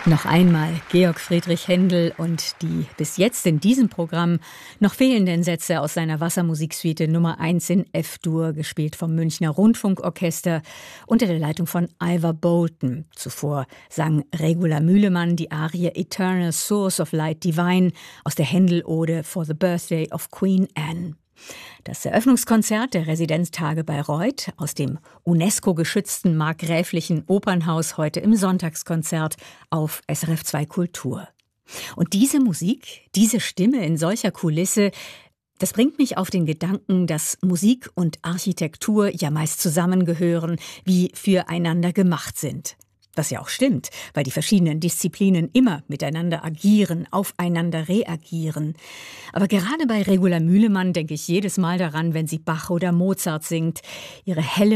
Noch einmal Georg Friedrich Händel und die bis jetzt in diesem Programm noch fehlenden Sätze aus seiner Wassermusiksuite Nummer 1 in F-Dur, gespielt vom Münchner Rundfunkorchester unter der Leitung von Ivor Bolton. Zuvor sang Regula Mühlemann die Arie Eternal Source of Light Divine aus der Händel-Ode For the Birthday of Queen Anne. Das Eröffnungskonzert der Residenztage Bayreuth aus dem UNESCO-geschützten markgräflichen Opernhaus heute im Sonntagskonzert auf SRF 2 Kultur. Und diese Musik, diese Stimme in solcher Kulisse, das bringt mich auf den Gedanken, dass Musik und Architektur ja meist zusammengehören, wie füreinander gemacht sind. Was ja auch stimmt, weil die verschiedenen Disziplinen immer miteinander agieren, aufeinander reagieren. Aber gerade bei Regula Mühlemann denke ich jedes Mal daran, wenn sie Bach oder Mozart singt. Ihre helle